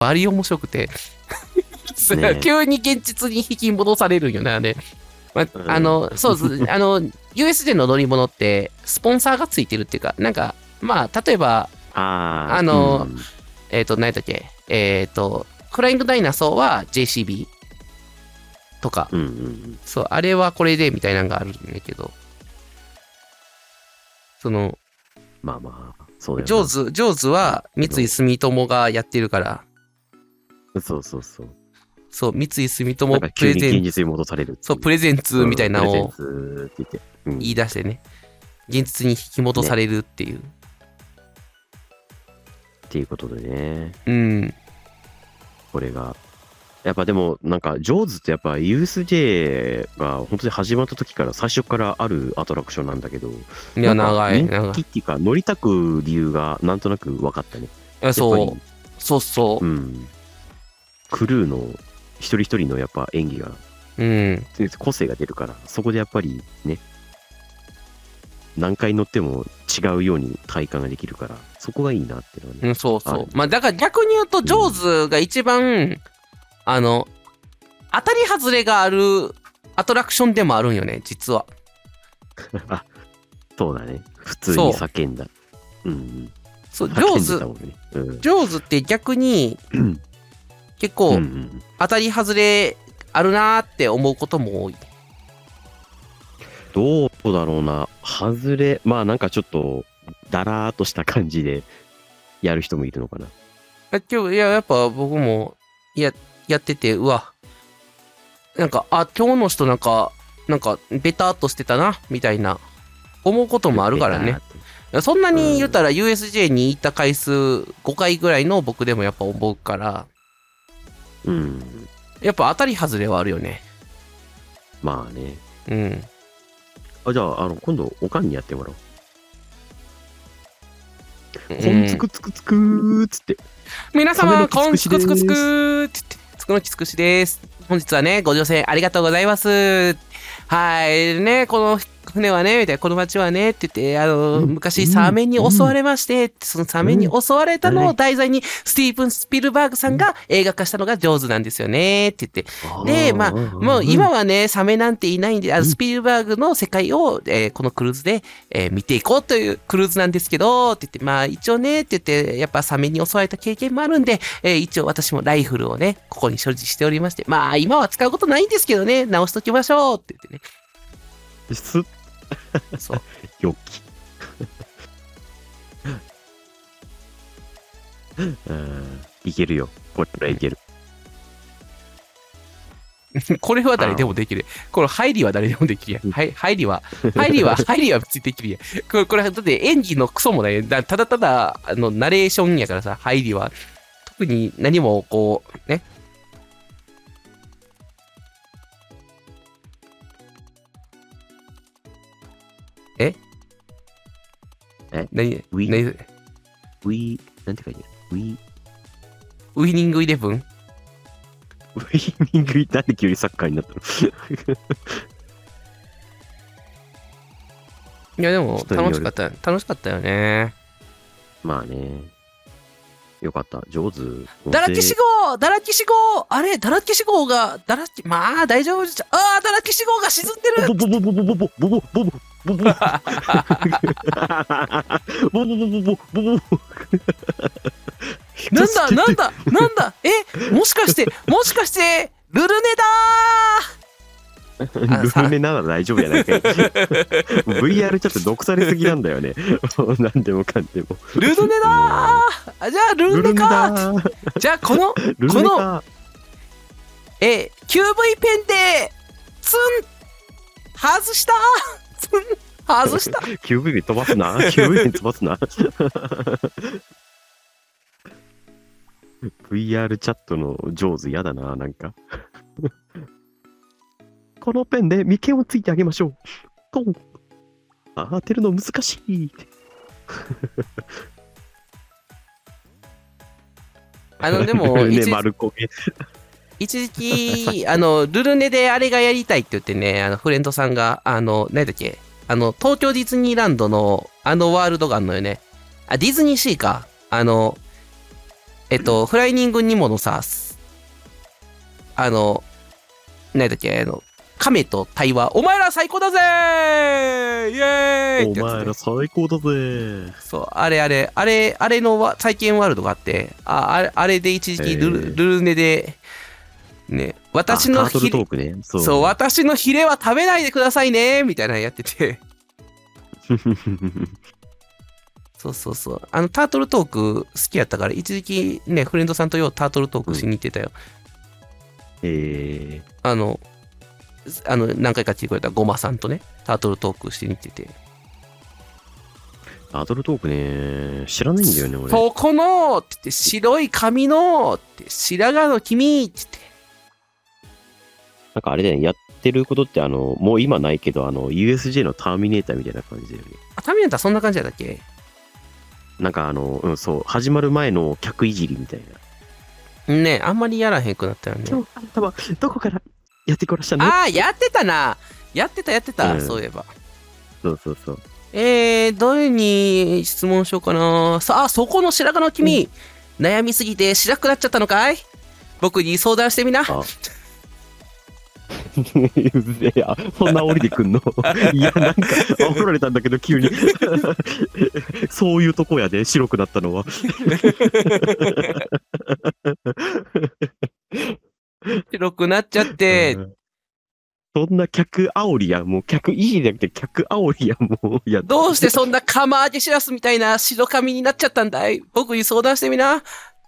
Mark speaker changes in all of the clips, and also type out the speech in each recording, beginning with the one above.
Speaker 1: バリ面白くて、
Speaker 2: ね
Speaker 1: 急に現実に引き戻されるんよね、あれ。まそうです。USJ の乗り物って、スポンサーがついてるっていうか、なんか、まあ、例えば、
Speaker 2: ああ、
Speaker 1: 何やったっけ、フライングダイナソーは JCB とか、そう、あれはこれでみたいなのがあるんだけど、
Speaker 2: まあまあ、そうだよ
Speaker 1: ジョーズは三井住友がやってるから、
Speaker 2: そうそうそう。
Speaker 1: そう、三井住友
Speaker 2: なんか急に現実に戻される。
Speaker 1: そう、プレゼンツみたいなのを
Speaker 2: 言
Speaker 1: 言い出してね、現実に引き戻されるっていう。
Speaker 2: っていうことでね。
Speaker 1: うん。
Speaker 2: これが。やっぱでも、なんか、ジョーズってやっぱ USJ が本当に始まった時から最初からあるアトラクションなんだけど、
Speaker 1: いや、長い。
Speaker 2: 人気っていうか、乗りたく理由がなんとなく分かったね。
Speaker 1: そう。そうそう。
Speaker 2: クルーの一人一人のやっぱ演技が、個性が出るから、そこでやっぱりね、何回乗っても違うように体感ができるから、そこがいいなっていうのはね。
Speaker 1: そうそう。まあ、だから逆に言うと、ジョーズが一番、当たり外れがあるアトラクションでもあるんよね、実は。
Speaker 2: そうだね。普通に叫んだ。
Speaker 1: そう、ジョーズって逆に、結構、当たり外れあるなーって思うことも多い。
Speaker 2: どうだろうな。外れ、まあなんかちょっと、だらーっとした感じでやる人もいるのかな。
Speaker 1: いや、やっぱ僕もやってて、うわ、なんか、今日の人なんか、ベターっとしてたな、みたいな、思うこともあるからね。そんなに言ったら USJ に行った回数5回ぐらいの僕でもやっぱ思うから、やっぱ当たり外れはあるよね。
Speaker 2: まあね。じゃあ、今度、おかんにやってもらおう。こんつくつくつくーっつって。
Speaker 1: 皆様、こんつくつくつくーって言って、つくのきつくしです。本日はね、ご乗船ありがとうございます。はい、ね、この船はね、みたいな、この町はね、って言って、昔サメに襲われまして、そのサメに襲われたのを題材に、スティーブン・スピルバーグさんが映画化したのが上手なんですよね、って言って。で、まあ、もう今はね、サメなんていないんで、スピルバーグの世界を、このクルーズで、見ていこうというクルーズなんですけど、って言って、まあ、一応ね、って言って、やっぱサメに襲われた経験もあるんで、一応私もライフルをね、ここに所持しておりまして、まあ、今は使うことないんですけどね、直しときましょう、って言ってね。そう。
Speaker 2: 良き。いけるよ。これはいける。
Speaker 1: これは誰でもできる。これ入りは誰でもできるやん。入りは別にできるやん。これだって演技のクソもない。ただただ、ナレーションやからさ、入りは。特に何もこう、ね。何
Speaker 2: なんて書いてある
Speaker 1: ウィニングイレブン
Speaker 2: ウィニングなんで急にサッカーになったの
Speaker 1: いやでも楽しかったよね。
Speaker 2: まあね。よかった。上手。
Speaker 1: ダラキシ号あれダラキシ号が、まあ大丈夫じゃ。ダラキシ号が沈んでる
Speaker 2: ボボボボボボボボボボボボボボボボボボボ
Speaker 1: なんだもしかしてルルネ
Speaker 2: ルルネなら大丈夫やないかい。VR ちょっと毒されすぎなんだよね。なんでもかんでも。
Speaker 1: ルルネだーじゃあルルネかじゃあこの QV ペンでツン外した外した
Speaker 2: QV ペン飛ばすな QV ペン飛ばすなVR チャットの上手やだな、なんか。このペンで眉間をついてあげましょう。と当てるの難しい。
Speaker 1: でも、
Speaker 2: 一
Speaker 1: 時期、ルルネであれがやりたいって言ってね、フレンドさんが、何だっけ、東京ディズニーランドの、ワールドがあるのよね。ディズニーシーか。 フライニングにものさ、何だっけ、亀と対話、お前ら最高だぜーイエーイってやつね、
Speaker 2: お前ら最高だぜ。
Speaker 1: そう、あれの体験ワールドがあって、あれで一時期ルルネで、ね、私の
Speaker 2: タートルトークね。
Speaker 1: そう、私のヒレは食べないでくださいねみたいなのやってて。そうそうそう。タートルトーク好きやったから、一時期ね、フレンドさんとようタートルトークしに行ってたよ。何回か来てくれたゴマさんとね、タートルトークしに行ってて。
Speaker 2: タートルトークね、知らないんだよね、俺。
Speaker 1: そこのって言って、白い髪のって白髪の君って言って。
Speaker 2: なんかあれだよね、やってることってもう今ないけど、USJ のターミネーターみたいな感じだよね。
Speaker 1: ターミネーターそんな感じだったっけ？
Speaker 2: なんかそう、始まる前の客いじりみたいな。
Speaker 1: ね、あんまりやらへんくなったよね。
Speaker 2: 今日、あんたはどこからやってこらっしゃるの？
Speaker 1: ああ、やってたな。やってた、そういえば。
Speaker 2: そうそうそう。
Speaker 1: どれに質問しようかな。さあ、そこの白髪の君、悩みすぎて白くなっちゃったのかい？僕に相談してみな。
Speaker 2: うぜえ、そんな降りてくんの？いや、なんか怒られたんだけど急にそういうとこやで、白くなったのは。
Speaker 1: 白くなっちゃって、
Speaker 2: そんな客煽りや、もう客いじりじゃなくて客煽りや、もう。いや、
Speaker 1: どうしてそんな釜揚げしらすみたいな白髪になっちゃったんだい？僕に相談してみな。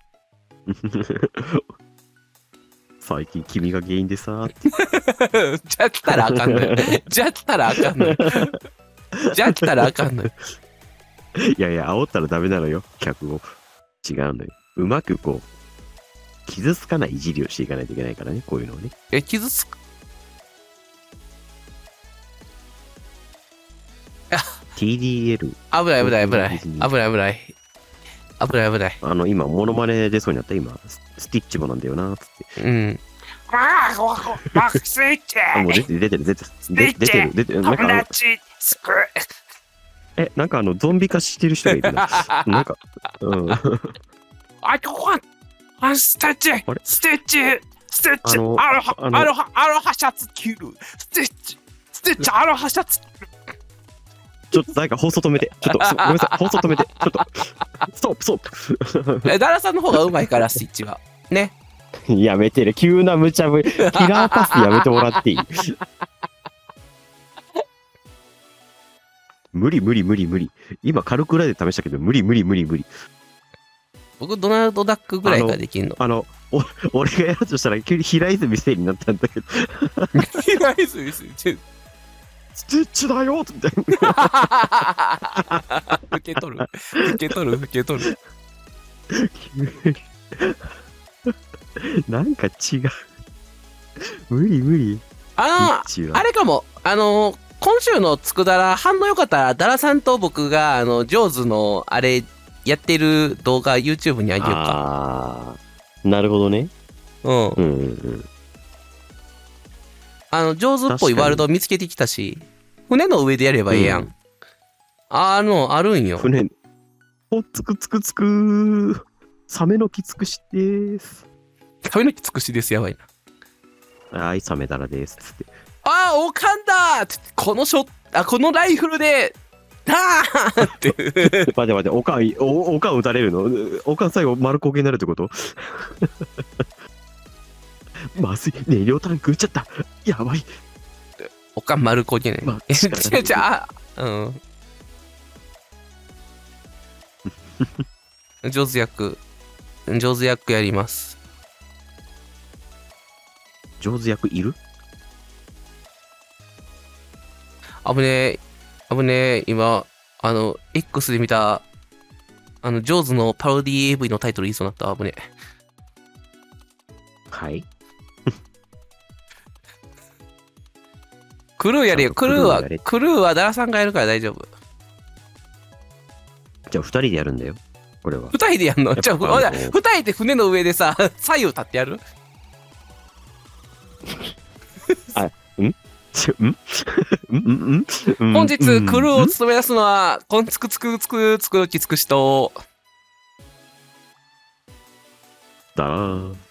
Speaker 2: 最近君が原因でさ。
Speaker 1: じゃったらあかんのよ。じゃったらあかんのよ。じゃったらあかんのよ。
Speaker 2: いやいや、煽ったらダメなのよ、客を。違うのよ。うまくこう、傷つかないいじりをしていかないといけないからね、こういうのをね。
Speaker 1: 傷つく。
Speaker 2: TDL。
Speaker 1: 危ない危ない危ない。危ない危ない。危ない危ない。
Speaker 2: 今、モノマネ出そうになった。今、スティッチもなんだよな、つって。
Speaker 1: うん。
Speaker 3: バックスイッチ
Speaker 2: もう出てる。なんかなんかゾンビ化してる人がいるな。なんか、
Speaker 3: ステッチアロハシャツ着るステッチアロハシャツ着る。
Speaker 2: ちょっと誰か放送止めて。ちょっと、ごめんなさい。放送止めて。ちょっと、ストップ。
Speaker 1: ダラさんの方がうまいから、スティッチは。ね。
Speaker 2: やめてる。急な無茶ぶり。キラーパスやめてもらっていい？無理。今、軽くらいで試したけど、無理。
Speaker 1: 僕、ドナルド・ダックぐらいからできんの。
Speaker 2: 俺がやるとしたら、急に平泉聖になったんだけど。
Speaker 1: 平泉聖
Speaker 2: スティッチだよって。
Speaker 1: 受け取る。
Speaker 2: なんか違う。無理。
Speaker 1: あれかも。今週のつくだら、反応よかったら、ダラさんと僕が、ジョーズの、あれ、やってる動画、YouTube にあげようか。
Speaker 2: なるほどね。
Speaker 1: ジョーズっぽいワールドを見つけてきたし、船の上でやればええやん。あるんよ。
Speaker 2: 船、つく。サメのきつくしでーす。
Speaker 1: サメのきつくしです、やばいな。
Speaker 2: はい、サメダラです。つって。
Speaker 1: オカンだーって、このライフルで、ダーンって。
Speaker 2: 待って、おかん撃たれるの？おかん最後丸焦げになるってこと？まずい、燃料タンク撃っちゃった。やばい。
Speaker 1: おかん丸焦げね。上手役やります。
Speaker 2: 上手役いる？
Speaker 1: 危ねえ、今、X で見た、ジョーズのパロディ AV のタイトル言いそうになった。危ねえ。
Speaker 2: はい。
Speaker 1: クルーやれよ。クルーはダラさんがやるから大丈夫。
Speaker 2: じゃあ2人でやるんだよ。これは。
Speaker 1: 2人でやんの？じゃあ、2人で船の上でさ、左右立ってやる？本日、クルーを務め出すのは、つくしと、
Speaker 2: だらー。